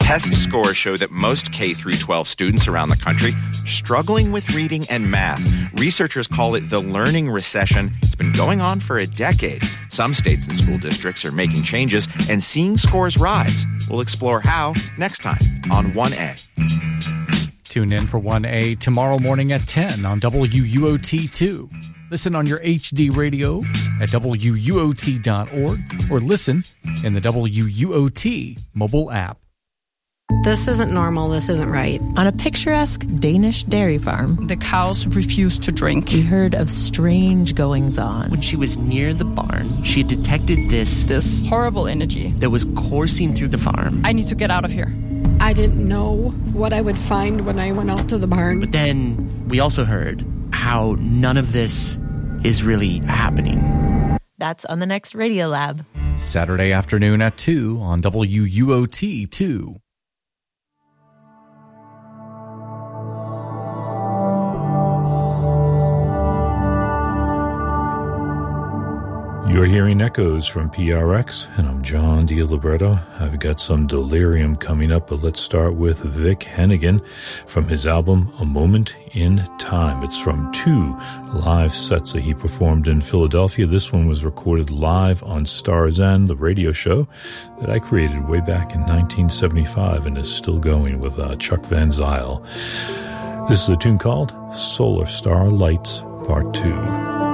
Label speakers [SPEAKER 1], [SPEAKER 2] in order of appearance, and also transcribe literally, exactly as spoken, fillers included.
[SPEAKER 1] Test scores show that most K through twelve students around the country are struggling with reading and math. Researchers call it the learning recession. It's been going on for a decade. Some states and school districts are making changes and seeing scores rise. We'll explore how next time on one A.
[SPEAKER 2] Tune in for one A tomorrow morning at ten on W U O T two. Listen on your H D radio at W U O T dot org or listen in the W U O T mobile app.
[SPEAKER 3] This isn't normal. This isn't right.
[SPEAKER 4] On a picturesque Danish dairy farm,
[SPEAKER 5] the cows refused to drink.
[SPEAKER 4] We heard of strange goings-on.
[SPEAKER 6] When she was near the barn, she detected this...
[SPEAKER 5] This horrible energy.
[SPEAKER 6] ...that was coursing through the farm.
[SPEAKER 5] I need to get out of here.
[SPEAKER 7] I didn't know what I would find when I went out to the barn.
[SPEAKER 6] But then we also heard how none of this is really happening.
[SPEAKER 4] That's on the next Radio Lab.
[SPEAKER 2] Saturday afternoon at two on W U O T two.
[SPEAKER 8] You're hearing echoes from P R X, and I'm John DiLibretto. I've got some delirium coming up, but let's start with Vic Hennigan from his album A Moment in Time. It's from two live sets that he performed in Philadelphia. This one was recorded live on Star's End, the radio show that I created way back in nineteen seventy-five and is still going with uh, Chuck Van Zyl. This is a tune called Solar Star Lights Part two.